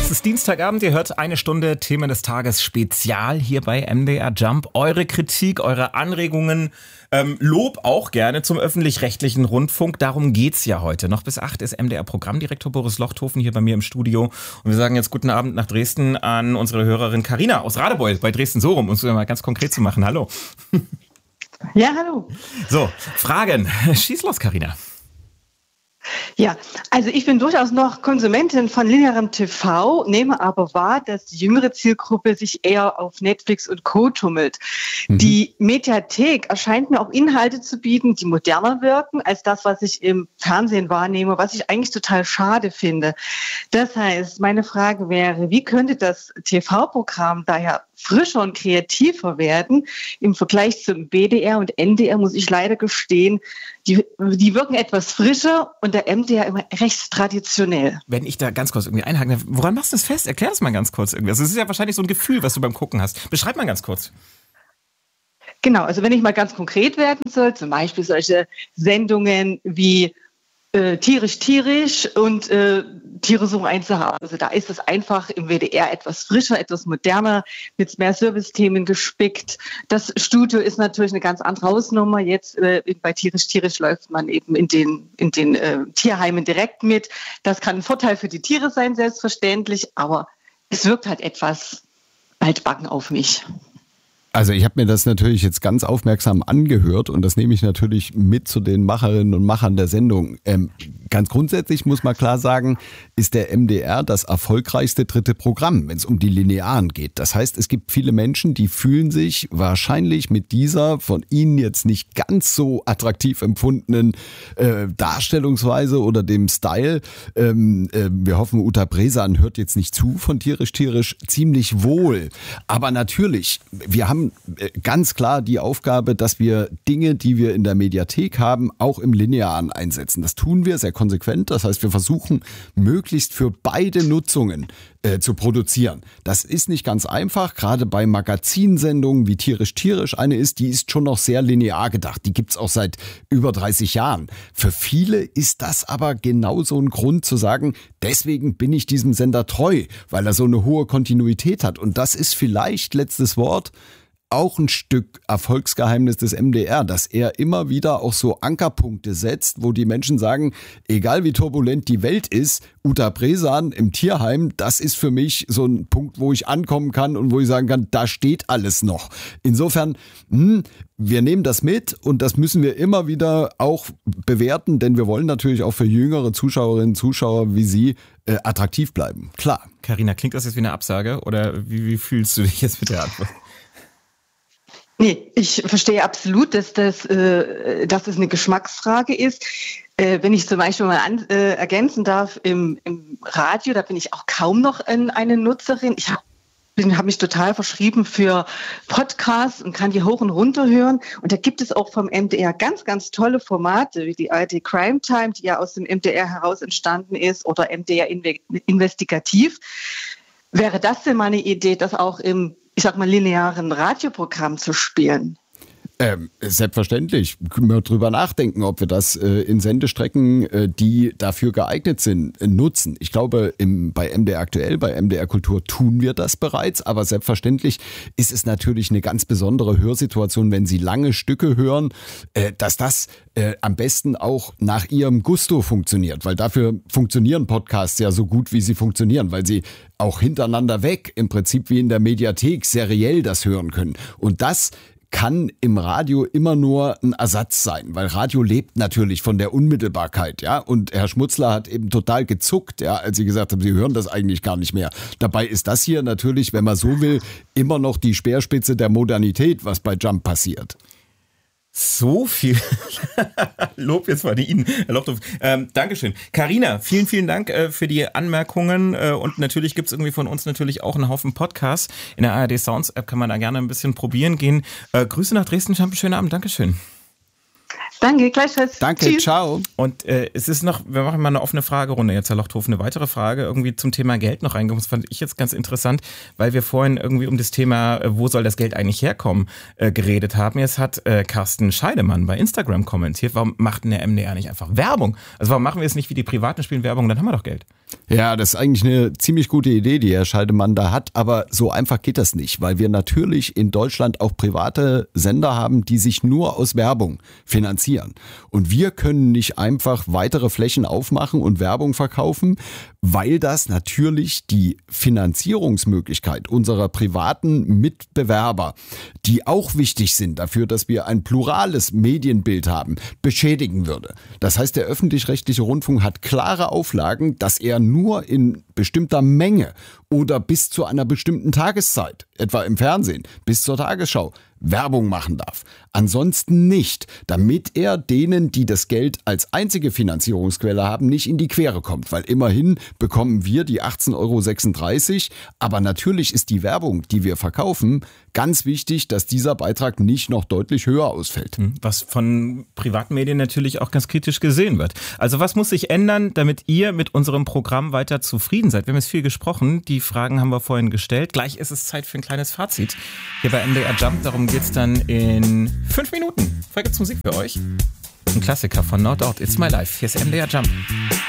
Es ist Dienstagabend, ihr hört eine Stunde Themen des Tages Spezial hier bei MDR Jump. Eure Kritik, eure Anregungen, Lob auch gerne zum öffentlich-rechtlichen Rundfunk. Darum geht's ja heute. Noch bis 8 ist MDR-Programmdirektor Boris Lochthofen hier bei mir im Studio. Und wir sagen jetzt guten Abend nach Dresden an unsere Hörerin Carina aus Radebeul bei Dresden so rum, um es mal ganz konkret zu machen. Hallo. Ja, hallo. So, Fragen. Schieß los, Carina. Ja, also ich bin durchaus noch Konsumentin von linearem TV, nehme aber wahr, dass die jüngere Zielgruppe sich eher auf Netflix und Co. tummelt. Die Mediathek erscheint mir auch Inhalte zu bieten, die moderner wirken als das, was ich im Fernsehen wahrnehme, was ich eigentlich total schade finde. Das heißt, meine Frage wäre, wie könnte das TV-Programm daher frischer und kreativer werden? Im Vergleich zum BDR und NDR muss ich leider gestehen, die wirken etwas frischer und der MDR immer recht traditionell. Wenn ich da ganz kurz irgendwie einhaken darf, woran machst du das fest? Erklär das mal ganz kurz irgendwie. Also es ist ja wahrscheinlich so ein Gefühl, was du beim Gucken hast. Beschreib mal ganz kurz. Genau, also wenn ich mal ganz konkret werden soll, zum Beispiel solche Sendungen wie Tierisch und Tiere suchen ein Zuhause. Also da ist es einfach im WDR etwas frischer, etwas moderner, mit mehr Servicethemen gespickt. Das Studio ist natürlich eine ganz andere Hausnummer. Jetzt bei Tierisch läuft man eben in den Tierheimen direkt mit. Das kann ein Vorteil für die Tiere sein, selbstverständlich, aber es wirkt halt etwas altbacken auf mich. Also ich habe mir das natürlich jetzt ganz aufmerksam angehört und das nehme ich natürlich mit zu den Macherinnen und Machern der Sendung. Ganz grundsätzlich muss man klar sagen, ist der MDR das erfolgreichste dritte Programm, wenn es um die Linearen geht. Das heißt, es gibt viele Menschen, die fühlen sich wahrscheinlich mit dieser von ihnen jetzt nicht ganz so attraktiv empfundenen Darstellungsweise oder dem Style, wir hoffen, Uta Bresan hört jetzt nicht zu von Tierisch, ziemlich wohl. Aber natürlich, wir haben ganz klar die Aufgabe, dass wir Dinge, die wir in der Mediathek haben, auch im Linearen einsetzen. Das tun wir sehr konsequent. Das heißt, wir versuchen, möglichst für beide Nutzungen zu produzieren. Das ist nicht ganz einfach, gerade bei Magazinsendungen wie Tierisch eine ist, die ist schon noch sehr linear gedacht. Die gibt's auch seit über 30 Jahren. Für viele ist das aber genau so ein Grund zu sagen, deswegen bin ich diesem Sender treu, weil er so eine hohe Kontinuität hat. Und das ist vielleicht, letztes Wort, auch ein Stück Erfolgsgeheimnis des MDR, dass er immer wieder auch so Ankerpunkte setzt, wo die Menschen sagen, egal wie turbulent die Welt ist, Uta Bresan im Tierheim, das ist für mich so ein Punkt, wo ich ankommen kann und wo ich sagen kann, da steht alles noch. Insofern, wir nehmen das mit und das müssen wir immer wieder auch bewerten, denn wir wollen natürlich auch für jüngere Zuschauerinnen und Zuschauer wie Sie attraktiv bleiben. Klar. Carina, klingt das jetzt wie eine Absage oder wie fühlst du dich jetzt mit der Antwort? Nee, ich verstehe absolut, dass das eine Geschmacksfrage ist. Wenn ich zum Beispiel mal ergänzen darf, im Radio, da bin ich auch kaum noch eine Nutzerin. Ich habe mich total verschrieben für Podcasts und kann die hoch und runter hören. Und da gibt es auch vom MDR ganz, ganz tolle Formate, wie die ARD Crime Time, die ja aus dem MDR heraus entstanden ist, oder MDR Investigativ. Wäre das denn mal eine Idee, das auch im linearen Radioprogramm zu spielen? Selbstverständlich. Können wir drüber nachdenken, ob wir das in Sendestrecken, die dafür geeignet sind, nutzen. Ich glaube, bei MDR aktuell, bei MDR Kultur tun wir das bereits, aber selbstverständlich ist es natürlich eine ganz besondere Hörsituation, wenn Sie lange Stücke hören, dass das am besten auch nach Ihrem Gusto funktioniert, weil dafür funktionieren Podcasts ja so gut, wie sie funktionieren, weil sie auch hintereinander weg, im Prinzip wie in der Mediathek, seriell das hören können. Und das kann im Radio immer nur ein Ersatz sein, weil Radio lebt natürlich von der Unmittelbarkeit, ja. Und Herr Schmutzler hat eben total gezuckt, ja, als Sie gesagt haben, Sie hören das eigentlich gar nicht mehr. Dabei ist das hier natürlich, wenn man so will, immer noch die Speerspitze der Modernität, was bei Jump passiert. So viel Lob jetzt mal Ihnen, Herr Lochthofen. Dankeschön. Carina, vielen, vielen Dank für die Anmerkungen und natürlich gibt's irgendwie von uns natürlich auch einen Haufen Podcasts. In der ARD Sounds App kann man da gerne ein bisschen probieren gehen. Grüße nach Dresden, einen schönen Abend. Dankeschön. Danke, gleichfalls. Danke, Tschüss. Ciao. Und es ist noch, wir machen mal eine offene Fragerunde jetzt, Herr Lochthofen, eine weitere Frage irgendwie zum Thema Geld noch reingekommen. Das fand ich jetzt ganz interessant, weil wir vorhin irgendwie um das Thema, wo soll das Geld eigentlich herkommen, geredet haben. Jetzt hat Carsten Scheidemann bei Instagram kommentiert, warum macht denn der MDR nicht einfach Werbung? Also warum machen wir es nicht wie die Privaten spielen Werbung, dann haben wir doch Geld. Ja, das ist eigentlich eine ziemlich gute Idee, die Herr Scheidemann da hat, aber so einfach geht das nicht, weil wir natürlich in Deutschland auch private Sender haben, die sich nur aus Werbung finanzieren. Und wir können nicht einfach weitere Flächen aufmachen und Werbung verkaufen, weil das natürlich die Finanzierungsmöglichkeit unserer privaten Mitbewerber, die auch wichtig sind dafür, dass wir ein plurales Medienbild haben, beschädigen würde. Das heißt, der öffentlich-rechtliche Rundfunk hat klare Auflagen, dass er nur in bestimmter Menge oder bis zu einer bestimmten Tageszeit, etwa im Fernsehen, bis zur Tagesschau, Werbung machen darf. Ansonsten nicht, damit er denen, die das Geld als einzige Finanzierungsquelle haben, nicht in die Quere kommt. Weil immerhin bekommen wir die 18,36 €, aber natürlich ist die Werbung, die wir verkaufen, ganz wichtig, dass dieser Beitrag nicht noch deutlich höher ausfällt. Was von privaten Medien natürlich auch ganz kritisch gesehen wird. Also was muss sich ändern, damit ihr mit unserem Programm weiter zufrieden seid? Wir haben jetzt viel gesprochen, die Fragen haben wir vorhin gestellt. Gleich ist es Zeit für ein kleines Fazit hier bei MDR Jump. Darum geht's dann in 5 Minuten. Vorher gibt's Musik für euch. Ein Klassiker von No Doubt, It's My Life. Hier ist MDR Jump.